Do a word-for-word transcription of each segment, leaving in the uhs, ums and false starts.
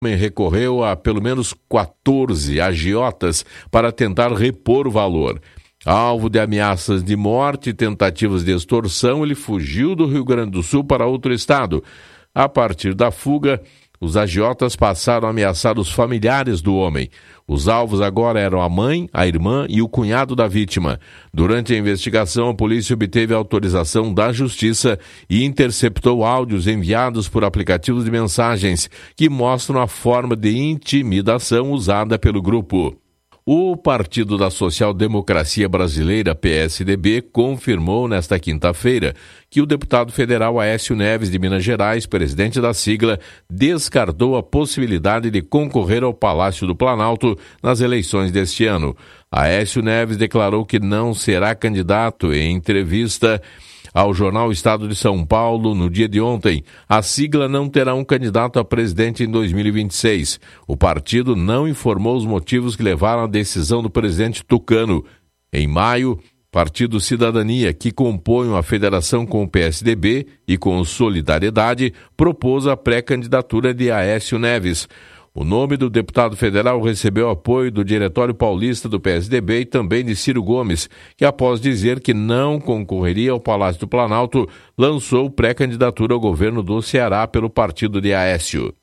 recorreu a pelo menos quatorze agiotas para tentar repor o valor. Alvo de ameaças de morte e tentativas de extorsão, ele fugiu do Rio Grande do Sul para outro estado. A partir da fuga, os agiotas passaram a ameaçar os familiares do homem. Os alvos agora eram a mãe, a irmã e o cunhado da vítima. Durante a investigação, a polícia obteve a autorização da Justiça e interceptou áudios enviados por aplicativos de mensagens que mostram a forma de intimidação usada pelo grupo. O Partido da Social Democracia Brasileira, P S D B, confirmou nesta quinta-feira que o deputado federal Aécio Neves de Minas Gerais, presidente da sigla, descartou a possibilidade de concorrer ao Palácio do Planalto nas eleições deste ano. Aécio Neves declarou que não será candidato em entrevista ao jornal Estado de São Paulo no dia de ontem. A sigla não terá um candidato a presidente em dois mil e vinte e seis. O partido não informou os motivos que levaram à decisão do presidente tucano. Em maio, Partido Cidadania, que compõe uma federação com o P S D B e com Solidariedade, propôs a pré-candidatura de Aécio Neves. O nome do deputado federal recebeu apoio do Diretório Paulista do P S D B e também de Ciro Gomes, que após dizer que não concorreria ao Palácio do Planalto, lançou pré-candidatura ao governo do Ceará pelo partido de Aécio.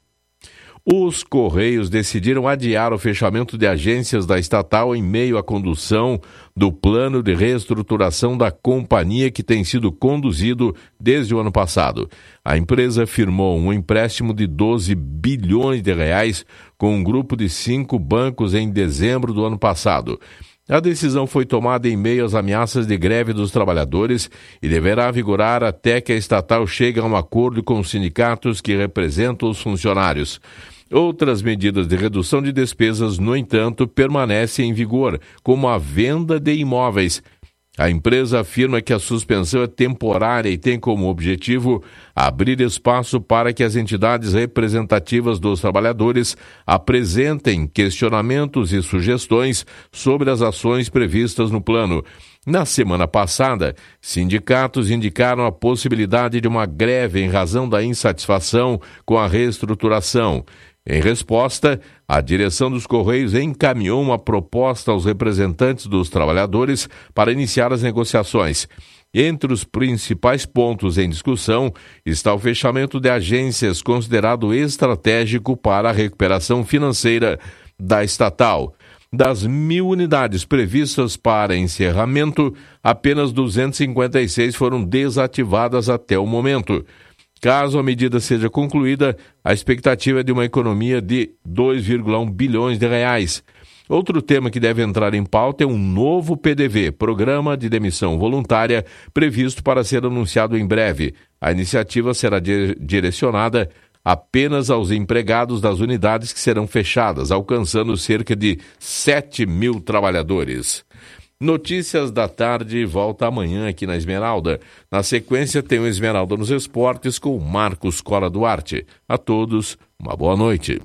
Os Correios decidiram adiar o fechamento de agências da estatal em meio à condução do plano de reestruturação da companhia que tem sido conduzido desde o ano passado. A empresa firmou um empréstimo de doze bilhões de reais com um grupo de cinco bancos em dezembro do ano passado. A decisão foi tomada em meio às ameaças de greve dos trabalhadores e deverá vigorar até que a estatal chegue a um acordo com os sindicatos que representam os funcionários. Outras medidas de redução de despesas, no entanto, permanecem em vigor, como a venda de imóveis. A empresa afirma que a suspensão é temporária e tem como objetivo abrir espaço para que as entidades representativas dos trabalhadores apresentem questionamentos e sugestões sobre as ações previstas no plano. Na semana passada, sindicatos indicaram a possibilidade de uma greve em razão da insatisfação com a reestruturação. Em resposta, a direção dos Correios encaminhou uma proposta aos representantes dos trabalhadores para iniciar as negociações. Entre os principais pontos em discussão está o fechamento de agências considerado estratégico para a recuperação financeira da estatal. Das mil unidades previstas para encerramento, apenas duzentas e cinquenta e seis foram desativadas até o momento. Caso a medida seja concluída, a expectativa é de uma economia de dois vírgula um bilhões de reais. Outro tema que deve entrar em pauta é um novo P D V, Programa de Demissão Voluntária, previsto para ser anunciado em breve. A iniciativa será di- direcionada apenas aos empregados das unidades que serão fechadas, alcançando cerca de sete mil trabalhadores. Notícias da Tarde volta amanhã aqui na Esmeralda. Na sequência tem o Esmeralda nos Esportes com o Marcos Cola Duarte. A todos, uma boa noite.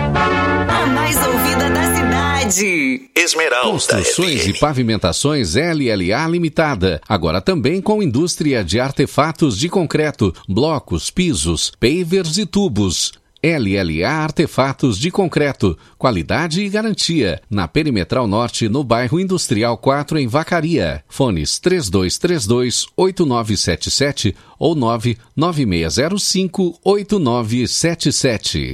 A mais ouvida da cidade. Esmeralda. Construções F M. e Pavimentações L L A Limitada. Agora também com indústria de artefatos de concreto, blocos, pisos, pavers e tubos. L L A Artefatos de Concreto, qualidade e garantia. Na Perimetral Norte, no bairro Industrial quatro, em Vacaria. Fones três dois três dois, oito nove sete sete ou nove nove seis zero cinco, oito nove sete sete.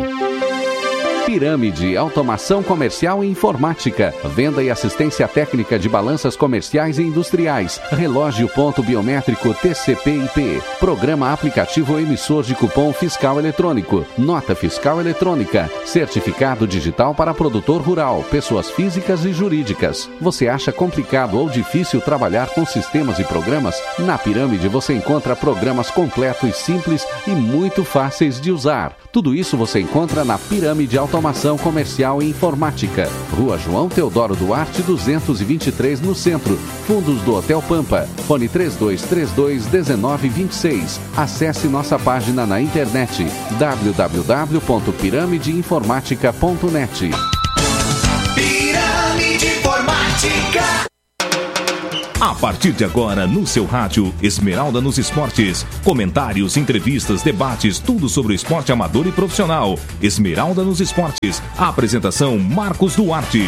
Pirâmide, automação comercial e informática, venda e assistência técnica de balanças comerciais e industriais, relógio ponto biométrico T C P I P, programa aplicativo emissor de cupom fiscal eletrônico, nota fiscal eletrônica, certificado digital para produtor rural, pessoas físicas e jurídicas. Você acha complicado ou difícil trabalhar com sistemas e programas? Na Pirâmide você encontra programas completos, simples e muito fáceis de usar. Tudo isso você encontra na Pirâmide Automação Comercial e Informática. Rua João Teodoro Duarte, duzentos e vinte e três, no centro. Fundos do Hotel Pampa. Fone três dois três dois, um nove dois seis. Acesse nossa página na internet w w w ponto pirâmide informática ponto net. Pirâmide Informática. A partir de agora, no seu rádio, Esmeralda nos Esportes. Comentários, entrevistas, debates, tudo sobre o esporte amador e profissional. Esmeralda nos Esportes. A apresentação, Marcos Duarte.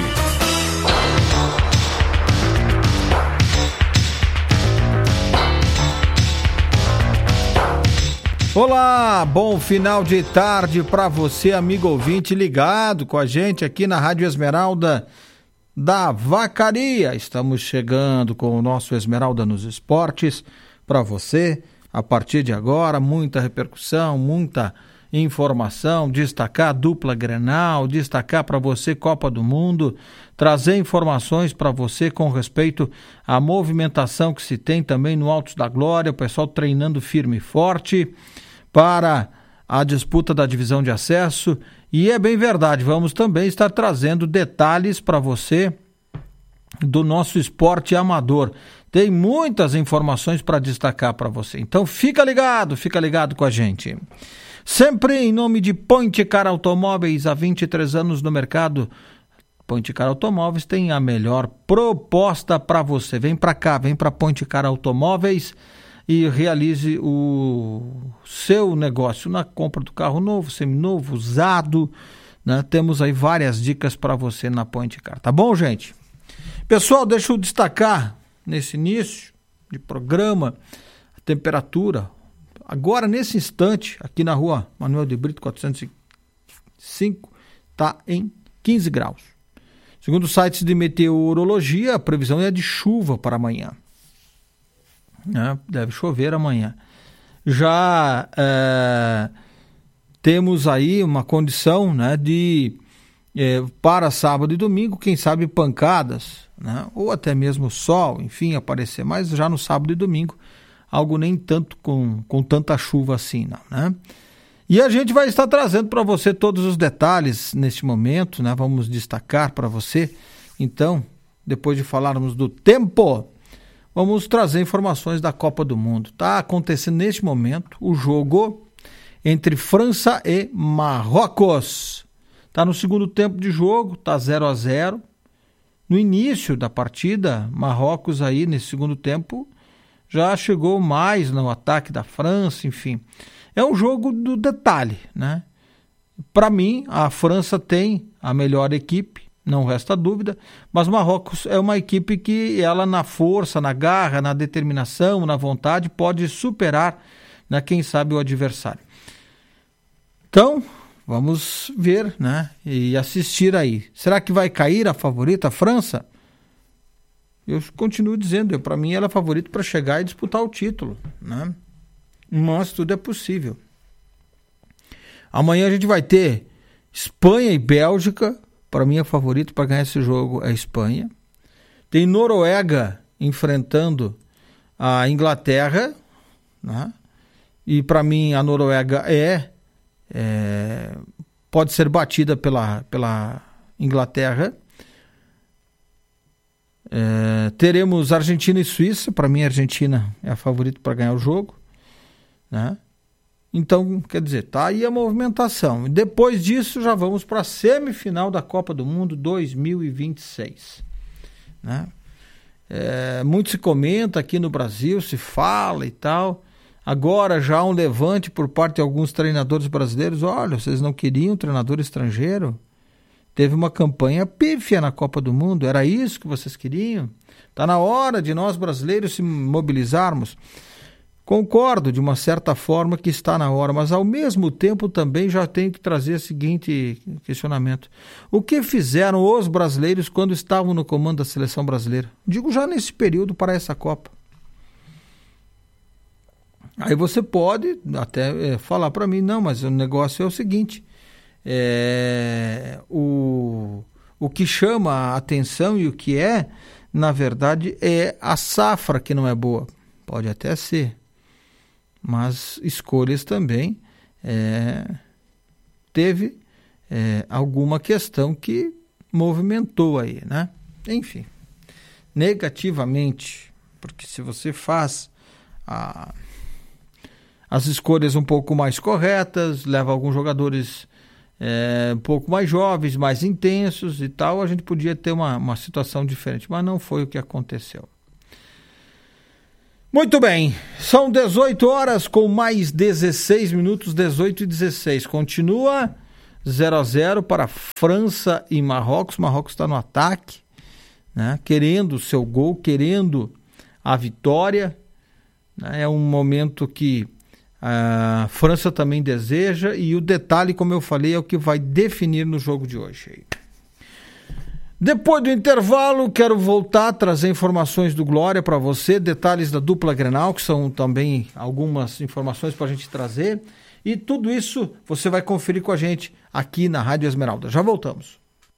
Olá, bom final de tarde para você, amigo ouvinte, ligado com a gente aqui na Rádio Esmeralda da Vacaria. Estamos chegando com o nosso Esmeralda nos Esportes para você. A partir de agora, muita repercussão, muita informação, destacar a dupla Grenal, destacar para você Copa do Mundo, trazer informações para você com respeito à movimentação que se tem também no Altos da Glória, o pessoal treinando firme e forte para a disputa da divisão de acesso. E é bem verdade, vamos também estar trazendo detalhes para você do nosso esporte amador. Tem muitas informações para destacar para você, então fica ligado, fica ligado com a gente. Sempre em nome de Ponte Car Automóveis, há vinte e três anos no mercado. Ponte Car Automóveis tem a melhor proposta para você. Vem para cá, vem para Ponte Car Automóveis e realize o seu negócio na compra do carro novo, seminovo, usado, né? Temos aí várias dicas para você na Ponte Car, tá bom, gente? Pessoal, deixa eu destacar nesse início de programa a temperatura. Agora, nesse instante, aqui na rua Manuel de Brito, quatrocentos e cinco, está em quinze graus. Segundo os sites de meteorologia, a previsão é de chuva para amanhã. É, deve chover amanhã. Já é, temos aí uma condição, né, de é, para sábado e domingo, quem sabe pancadas, né, ou até mesmo sol, enfim, aparecer, mas já no sábado e domingo algo nem tanto com, com tanta chuva assim, não, né? E a gente vai estar trazendo para você todos os detalhes neste momento, né? Vamos destacar para você. Então, depois de falarmos do tempo, vamos trazer informações da Copa do Mundo. Está acontecendo neste momento o jogo entre França e Marrocos. Está no segundo tempo de jogo, está zero a zero. No início da partida, Marrocos aí nesse segundo tempo já chegou mais no ataque da França, enfim. É um jogo do detalhe, né? Para mim, a França tem a melhor equipe, não resta dúvida, mas Marrocos é uma equipe que ela na força, na garra, na determinação, na vontade, pode superar, né, quem sabe o adversário. Então, vamos ver, né, e assistir aí. Será que vai cair a favorita, a França? Eu continuo dizendo, para mim ela é favorita para chegar e disputar o título, né? Mas tudo é possível. Amanhã a gente vai ter Espanha e Bélgica. Para mim, a favorita para ganhar esse jogo é a Espanha. Tem Noruega enfrentando a Inglaterra, né? E para mim a Noruega é, é pode ser batida pela, pela Inglaterra. É, teremos Argentina e Suíça. Para mim a Argentina é a favorita para ganhar o jogo, né? Então, quer dizer, tá aí a movimentação. Depois disso já vamos para a semifinal da Copa do Mundo dois mil e vinte e seis, né? É, muito se comenta aqui no Brasil, se fala e tal. Agora já há um levante por parte de alguns treinadores brasileiros. Olha, vocês não queriam treinador estrangeiro? Teve uma campanha pífia na Copa do Mundo, era isso que vocês queriam? Está na hora de nós brasileiros se mobilizarmos. Concordo de uma certa forma que está na hora, mas ao mesmo tempo também já tenho que trazer o seguinte questionamento. O que fizeram os brasileiros quando estavam no comando da seleção brasileira? Digo já nesse período para essa Copa. Aí você pode até é, falar para mim, não, mas o negócio é o seguinte... É, o, o que chama a atenção e o que é, na verdade, é a safra que não é boa. Pode até ser, mas escolhas também é, teve é, alguma questão que movimentou aí, né? Enfim, negativamente, porque se você faz a, as escolhas um pouco mais corretas, leva alguns jogadores É, um pouco mais jovens, mais intensos e tal, a gente podia ter uma, uma situação diferente, mas não foi o que aconteceu. Muito bem, são dezoito horas com mais dezesseis minutos, dezoito e dezesseis. Continua zero a zero para França e Marrocos. Marrocos está no ataque, né? Querendo o seu gol, querendo a vitória. Né? É um momento que a França também deseja, e o detalhe, como eu falei, é o que vai definir no jogo de hoje. Depois do intervalo, quero voltar a trazer informações do Glória para você, detalhes da dupla Grenal, que são também algumas informações para a gente trazer. E tudo isso você vai conferir com a gente aqui na Rádio Esmeralda. Já voltamos.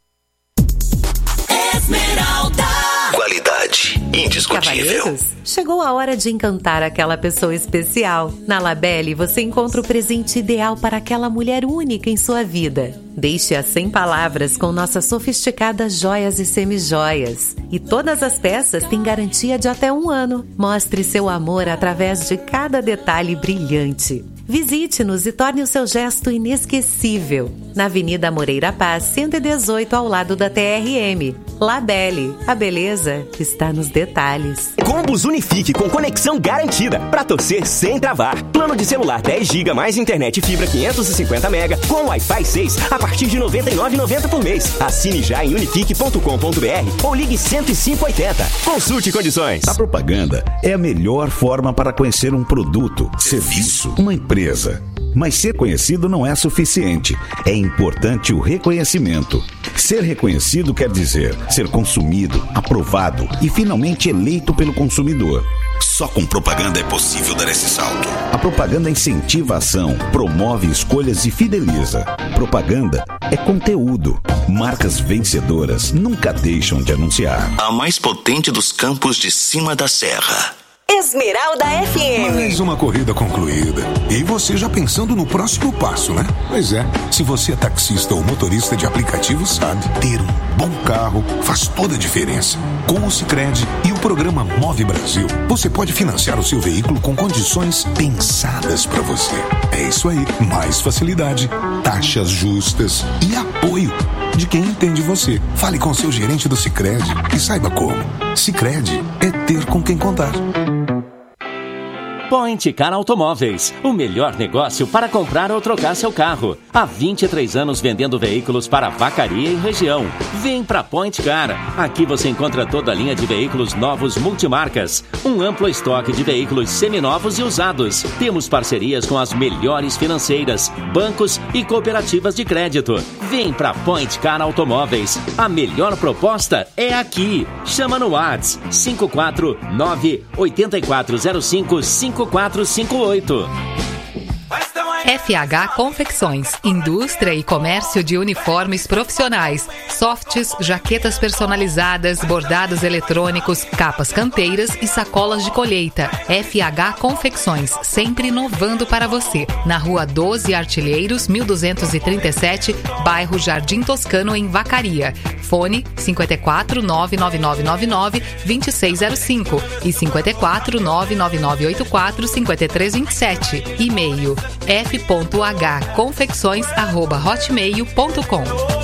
Esmeralda. Qualidade indiscutível. Cavalheiros, chegou a hora de encantar aquela pessoa especial. Na Labelle você encontra o presente ideal para aquela mulher única em sua vida. Deixe-a sem palavras com nossas sofisticadas joias e semijoias. E todas as peças têm garantia de até um ano. Mostre seu amor através de cada detalhe brilhante. Visite-nos e torne o seu gesto inesquecível. Na Avenida Moreira Paz, cento e dezoito, ao lado da T R M. Labelle, a beleza está nos detalhes. Combos Unifique com conexão garantida, para torcer sem travar. Plano de celular dez gigas mais internet fibra quinhentos e cinquenta mega com Wi-Fi seis a partir de noventa e nove reais e noventa centavos por mês. Assine já em unifique ponto com ponto b r ou ligue cento e cinco oitenta. Consulte condições. A propaganda é a melhor forma para conhecer um produto, serviço, uma empresa. Mas ser conhecido não é suficiente. É importante o reconhecimento. Ser reconhecido quer dizer ser consumido, aprovado e finalmente eleito pelo consumidor. Só com propaganda é possível dar esse salto. A propaganda incentiva a ação, promove escolhas e fideliza. Propaganda é conteúdo. Marcas vencedoras nunca deixam de anunciar. A mais potente dos campos de cima da serra. Esmeralda F M. Mais uma corrida concluída. E você já pensando no próximo passo, né? Pois é, se você é taxista ou motorista de aplicativo, sabe, ter um bom carro faz toda a diferença. Com o Sicredi e o programa Move Brasil, você pode financiar o seu veículo com condições pensadas para você. É isso aí, mais facilidade, taxas justas e apoio de quem entende você. Fale com seu gerente do Sicredi e saiba como. Sicredi é ter com quem contar. Point Car Automóveis, o melhor negócio para comprar ou trocar seu carro. Há vinte e três anos vendendo veículos para Vacaria e região. Vem para Point Car. Aqui você encontra toda a linha de veículos novos multimarcas. Um amplo estoque de veículos seminovos e usados. Temos parcerias com as melhores financeiras, bancos e cooperativas de crédito. Vem para Point Car Automóveis. A melhor proposta é aqui. Chama no WhatsApp cinco quatro nove oito quatro zero cinco cinco quatro cinco oito. F H Confecções, indústria e comércio de uniformes profissionais, softs, jaquetas personalizadas, bordados eletrônicos, capas canteiras e sacolas de colheita. F H Confecções, sempre inovando para você. Na rua doze Artilheiros, mil duzentos e trinta e sete, bairro Jardim Toscano, em Vacaria. Fone cinco quatro nove nove nove nove nove dois seis zero cinco e cinco quatro nove nove nove oito quatro cinco três dois sete. E-mail f ponto h confecções arroba hotmail ponto com.